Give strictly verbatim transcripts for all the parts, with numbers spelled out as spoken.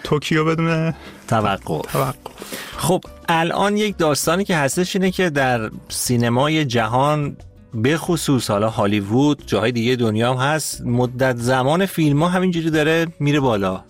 توکیو بدون توقف. توقف. خب الان یک داستانی که هستش اینه که در سینمای جهان به خصوص حالا هالیوود، جاهای دیگه دنیا هم هست، مدت زمان فیلم ها همینجوری داره میره بالا.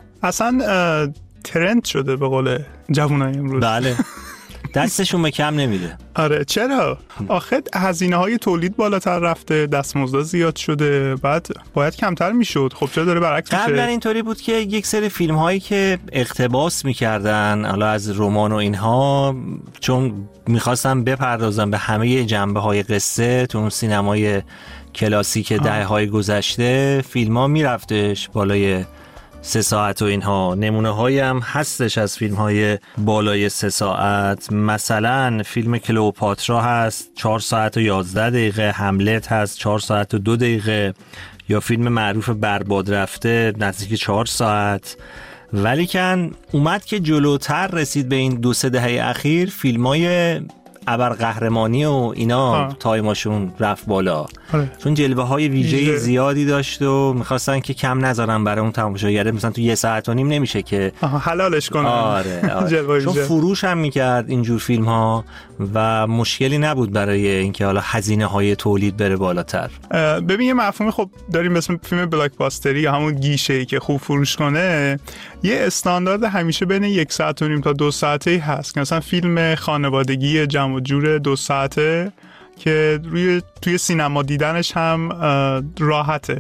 اصلا ترند شده به قول جوانای امروز. بله. دستشون به کم نمیده. آره چرا؟ آخه هزینه های تولید بالاتر رفته، دستمزد زیاد شده، بعد باید کمتر میشد. خب چرا داره برعکس میشه؟ قبلا اینطوری بود که یک سری فیلم هایی که اقتباس میکردن حالا از رمان و اینها، چون میخواستن بپردازن به همه جنبه های قصه تو اون سینمای کلاسیک دهه های گذشته، فیلم ها میرفتش بالای سه ساعت و اینها. نمونه هایی هم هستش از فیلم های بالای سه ساعت، مثلا فیلم کلئوپاترا هست چهار ساعت و یازده دقیقه، هملت هست چهار ساعت و دو دقیقه، یا فیلم معروف برباد رفته نزدیک چهار ساعت. ولی کن اومد که جلوتر رسید به این دو سه دهه اخیر، فیلم های ابرقهرمانی و اینا تایماشون رفت بالا. آره. چون جلوه های ویژه زیادی داشت و میخواستن که کم نذارن برای اون تماشاگر، مثلا تو یه ساعت و نیم نمیشه که حلالش کنن. آره, آره. چون فروش هم میکرد اینجور فیلم ها و مشکلی نبود برای اینکه حالا هزینه های تولید بره بالاتر. ببین یه مفهومی خب داریم به اسم فیلم بلاکباستری یا همون گیشه‌ای که خوب فروش کنه، یه استاندارد همیشه بین یک ساعت و نیم تا دو ساعته هست که مثلا فیلم خانوادگی جمع و جور دو ساعته که روی توی سینما دیدنش هم راحته.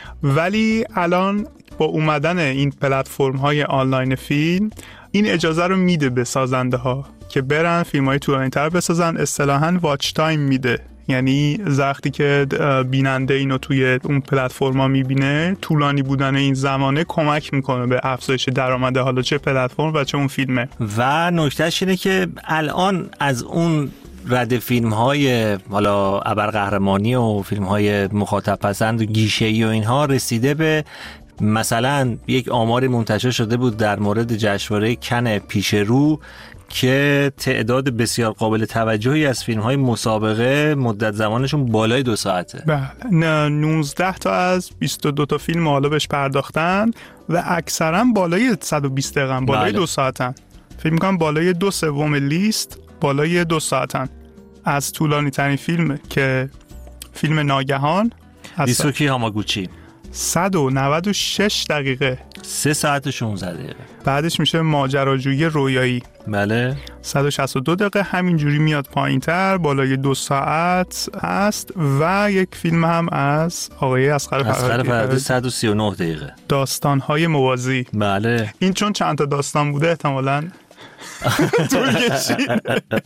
ولی الان با اومدن این پلتفرم های آنلاین فیلم این اجازه رو میده به سازنده ها که برن فیلم های طولانی تر بسازن. اصطلاحاً واچ تایم میده، یعنی وقتی که بیننده اینو توی اون پلتفرما میبینه، طولانی بودن این زمانه کمک میکنه به افزایش درآمد حالا چه پلتفرم و چه اون فیلمه. و نکتهش اینه که الان از اون رد فیلم های حالا ابرقهرمانی و فیلم های مخاطب پسند و گیشه‌ای و اینها رسیده به مثلا یک آمار منتشر شده بود در مورد جشنواره کن پیش رو که تعداد بسیار قابل توجهی از فیلم های مسابقه مدت زمانشون بالای دو ساعته. بله، نوزده تا از بیست و دو تا فیلم حالا بهش پرداختن و اکثرا بالای صد و بیست دقیقه، بالای بله. دو ساعتن. فکر می‌کنم بالای دو سوم لیست بالای دو ساعتن. از طولانی ترین فیلم که فیلم ناگهان دیسوکی هاماگوچی صد و نود و شش دقیقه، سه ساعت و شانزده دقیقه. بعدش میشه ماجراجویی رویایی، بله، صد و شصت و دو دقیقه. همینجوری میاد پایینتر بالای دو ساعت هست. و یک فیلم هم از آقای اصغر فرهادی صد و سی و نه دقیقه، داستان‌های موازی. بله، این چون چند تا داستان بوده احتمالاً طول کشید.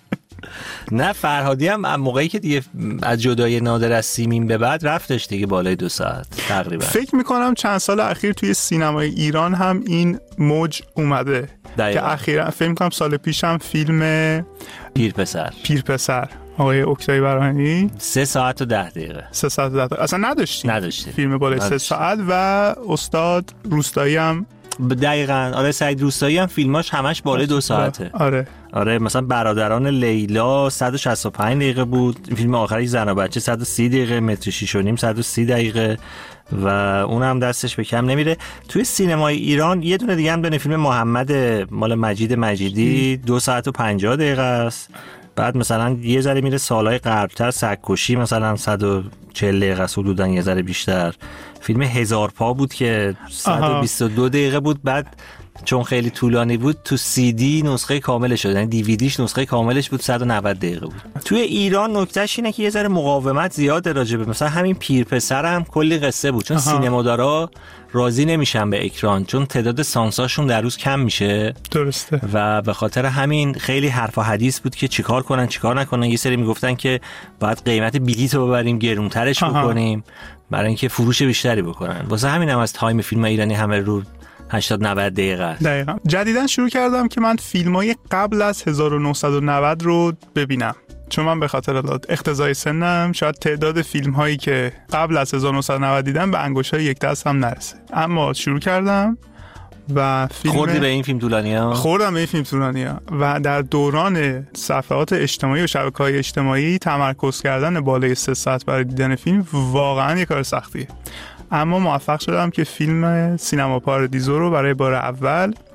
نه فرهادی هم موقعی که دیگه از جدای نادر از سیمین به بعد رفتش دیگه بالای دو ساعت تقریبا. فکر میکنم چند سال اخیر توی سینمای ایران هم این موج اومده دقیقا. که اخیرا فکر میکنم سال پیش هم فیلم پیرپسر پیرپسر آقای اکتای براهنی سه ساعت و ده دقیقه سه ساعت و ده دقیقه اصلا نداشتیم نداشتیم فیلم بالای سه ساعت. و استاد روستایی هم دقیقاً آره سعید روستایی هم فیلماش همش بالای دو ساعته. آره آره مثلا برادران لیلا صد و شصت و پنج دقیقه بود، فیلم آخری زن و بچه صد و سی دقیقه، متر شیش و نیم صد و سی دقیقه و اون هم دستش به کم نمیره. توی سینمای ایران یه دونه دیگه هم دونه فیلم محمد مال مجید مجیدی دو ساعت و پنجاه دقیقه است. بعد مثلا یه ذره میره سالهای قبلتر، سگ‌کشی مثلا صد و چهل دقیقه است حدوداً، یه ذره بیشتر. فیلم هزار پا بود که صد و بیست و دو دقیقه بود، بعد چون خیلی طولانی بود تو سی دی نسخه کاملش شد، یعنی دیویدیش نسخه کاملش بود صد و نود دقیقه بود. توی ایران نکتهش اینه که یه ذره مقاومت زیاده راجبه، مثلا همین پیرپسر هم کلی قصه بود، چون سینمادارا راضی نمیشن به اکران چون تعداد سانساشون در روز کم میشه. درسته. و به خاطر همین خیلی حرف و حدیث بود که چیکار کنن چیکار نکنن. یه سری میگفتن که باید قیمت بلیط رو ببریم گرونترش بکنیم برای اینکه فروش بیشتری بکنن. واسه همین هم از تایم فیلم ایرانی همه رو هشتاد نود دقیقه است. دقیقاً. جدیداً شروع کردم که من فیلمای قبل از هزار و نهصد و نود رو ببینم، چون من به خاطر اقتضای سنم شاید تعداد فیلم هایی که قبل از هزار و نهصد و نود دیدم به انگشتای یک دست هم نرسه. اما شروع کردم و فیلم خوردی به این فیلم طولانی‌ها؟ خوردم به این فیلم طولانی‌ها و در دوران صفحات اجتماعی و شبکه‌های اجتماعی تمرکز کردن بالای سه ساعت برای دیدن فیلم واقعاً یک کار سختیه. اما موفق شدم که فیلم سینما پاردیزو رو برای بار اول